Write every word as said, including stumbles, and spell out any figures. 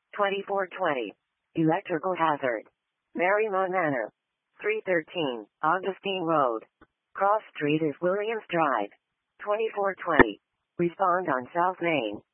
twenty-four twenty. Electrical hazard. Marymount Manor. three thirteen, Augustine Road. Cross Street is Williams Drive. twenty-four twenty. Respond on South Main.